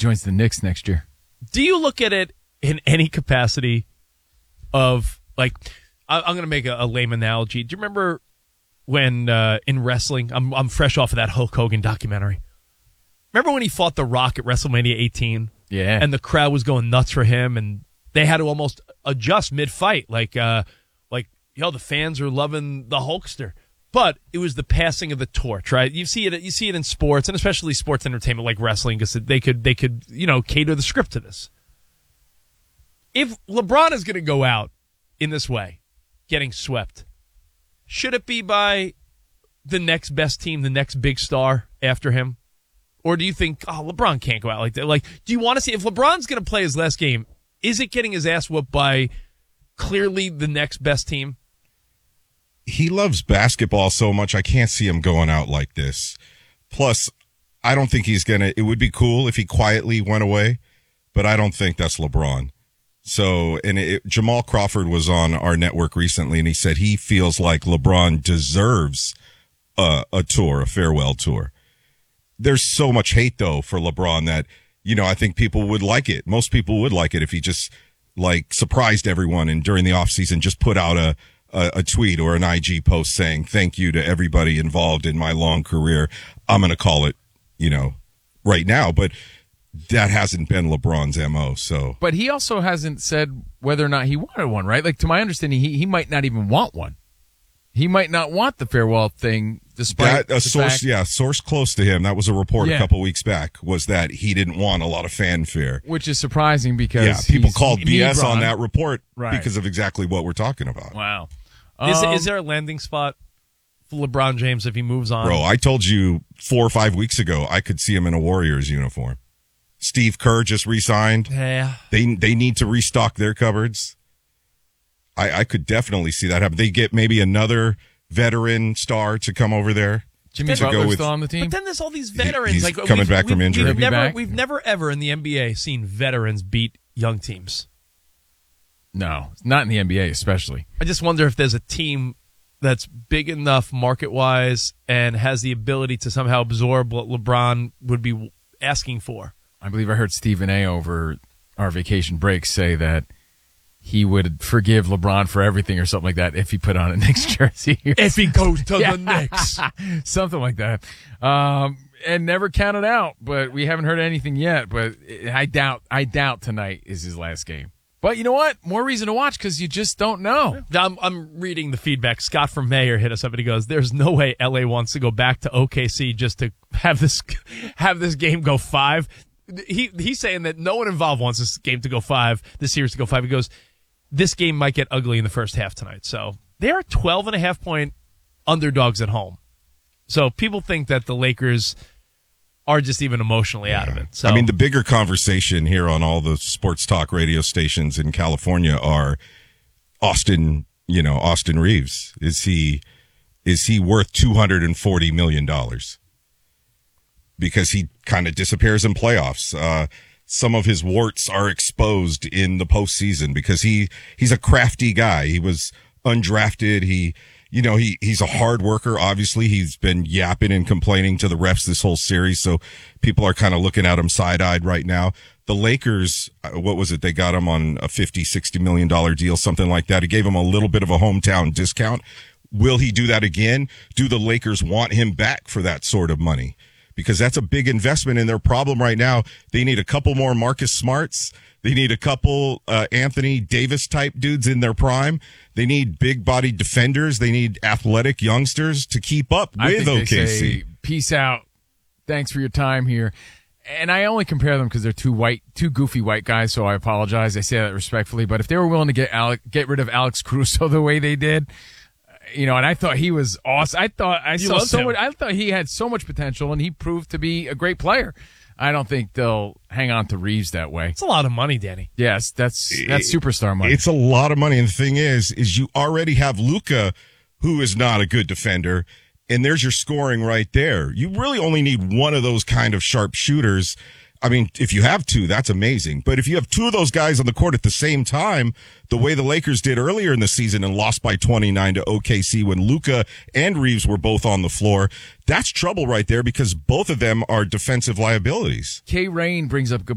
joins the Knicks next year. Do you look at it in any capacity of, like, I'm going to make a lame analogy. Do you remember when in wrestling, I'm fresh off of that Hulk Hogan documentary. Remember when he fought The Rock at WrestleMania 18? Yeah. And the crowd was going nuts for him, and they had to almost adjust mid-fight. Like, the fans are loving the Hulkster. But it was the passing of the torch, right? You see it in sports, and especially sports entertainment like wrestling, because they could cater the script to this. If LeBron is going to go out in this way, getting swept, should it be by the next best team, the next big star after him? Or do you think, LeBron can't go out like that? Like, do you want to see, if LeBron's going to play his last game, is it getting his ass whooped by clearly the next best team? He loves basketball so much, I can't see him going out like this. Plus, I don't think it would be cool if he quietly went away, but I don't think that's LeBron. So, Jamal Crawford was on our network recently, and he said he feels like LeBron deserves a farewell tour. There's so much hate, though, for LeBron that, I think people would like it. Most people would like it if he just, surprised everyone and during the offseason just put out a tweet or an IG post saying, thank you to everybody involved in my long career. I'm going to call it, right now. But that hasn't been LeBron's MO. So, but he also hasn't said whether or not he wanted one, right? Like, to my understanding, he might not even want one. He might not want the farewell thing, despite that, source close to him. That was a report a couple weeks back, was that he didn't want a lot of fanfare, which is surprising because people called BS on that report right, because of exactly what we're talking about. Wow. Is there a landing spot for LeBron James if he moves on? Bro, I told you 4 or 5 weeks ago I could see him in a Warriors uniform. Steve Kerr just re-signed. Yeah. They need to restock their cupboards. I could definitely see that happen. They get maybe another veteran star to come over there. Jimmy Butler's still on the team. But then there's all these veterans. He's coming back from injury. We've never ever in the NBA seen veterans beat young teams. No, not in the NBA especially. I just wonder if there's a team that's big enough market-wise and has the ability to somehow absorb what LeBron would be asking for. I believe I heard Stephen A. over our vacation break say that he would forgive LeBron for everything or something like that if he put on a Knicks jersey. If he goes to the Knicks. Something like that. And never count it out, but we haven't heard anything yet. But I doubt tonight is his last game. But you know what? More reason to watch because you just don't know. I'm reading the feedback. Scott from Mayer hit us up and he goes, there's no way LA wants to go back to OKC just to have this game go 5. He's saying that no one involved wants this game to go 5, this series to go 5. He goes, this game might get ugly in the first half tonight. So they are 12.5-point underdogs at home. So people think that the Lakers are just even emotionally out of it. So, I mean, the bigger conversation here on all the sports talk radio stations in California are Austin Reeves. Is he worth $240 million? Because he kind of disappears in playoffs. Some of his warts are exposed in the postseason because he's a crafty guy. He was undrafted. He's a hard worker. Obviously, he's been yapping and complaining to the refs this whole series. So people are kind of looking at him side-eyed right now. The Lakers, what was it? They got him on a $50-60 million deal, something like that. It gave him a little bit of a hometown discount. Will he do that again? Do the Lakers want him back for that sort of money? Because that's a big investment in their problem right now. They need a couple more Marcus Smarts. They need a couple Anthony Davis type dudes in their prime. They need big bodied defenders. They need athletic youngsters to keep up with OKC. They say, peace out. Thanks for your time here. And I only compare them because they're two goofy white guys, so I apologize. I say that respectfully. But if they were willing to get rid of Alex Caruso the way they did, and I thought he was awesome. I thought he had so much potential, and he proved to be a great player. I don't think they'll hang on to Reeves that way. It's a lot of money, Danny. Yes, that's superstar money. It's a lot of money. And the thing is you already have Luka, who is not a good defender, and there's your scoring right there. You really only need one of those kind of sharp shooters. I mean, if you have two, that's amazing. But if you have two of those guys on the court at the same time, the way the Lakers did earlier in the season and lost by 29 to OKC when Luka and Reeves were both on the floor, that's trouble right there because both of them are defensive liabilities. K. Rain brings up good